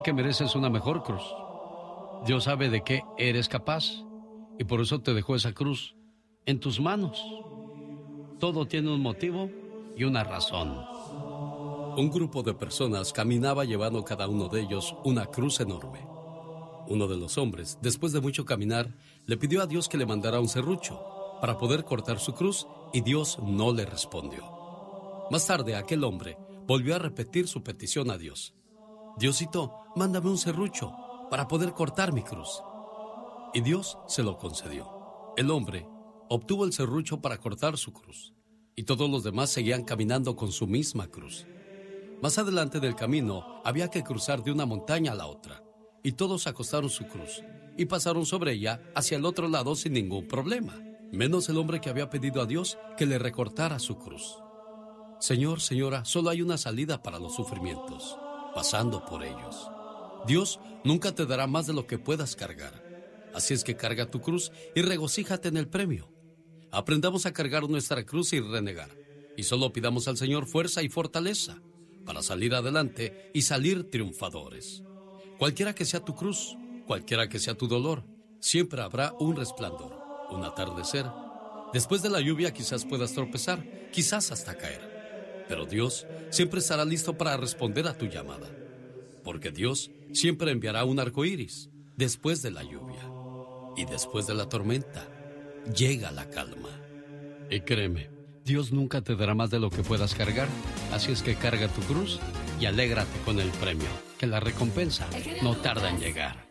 que mereces una mejor cruz. Dios sabe de qué eres capaz y por eso te dejó esa cruz en tus manos. Todo tiene un motivo y una razón. Un grupo de personas caminaba llevando cada uno de ellos una cruz enorme. Uno de los hombres, después de mucho caminar, le pidió a Dios que le mandara un serrucho para poder cortar su cruz y Dios no le respondió. Más tarde, aquel hombre volvió a repetir su petición a Dios. Diosito, mándame un serrucho para poder cortar mi cruz. Y Dios se lo concedió. El hombre obtuvo el serrucho para cortar su cruz y todos los demás seguían caminando con su misma cruz. Más adelante del camino había que cruzar de una montaña a la otra y todos acostaron su cruz y pasaron sobre ella hacia el otro lado sin ningún problema, menos el hombre que había pedido a Dios que le recortara su cruz. Señor, señora, solo hay una salida para los sufrimientos, pasando por ellos. Dios nunca te dará más de lo que puedas cargar. Así es que carga tu cruz y regocíjate en el premio. Aprendamos a cargar nuestra cruz y renegar. Y solo pidamos al Señor fuerza y fortaleza para salir adelante y salir triunfadores. Cualquiera que sea tu cruz, cualquiera que sea tu dolor, siempre habrá un resplandor, un atardecer. Después de la lluvia quizás puedas tropezar, quizás hasta caer. Pero Dios siempre estará listo para responder a tu llamada. Porque Dios siempre enviará un arco iris después de la lluvia. Y después de la tormenta, llega la calma. Y créeme, Dios nunca te dará más de lo que puedas cargar. Así es que carga tu cruz y alégrate con el premio, que la recompensa no tarda en llegar.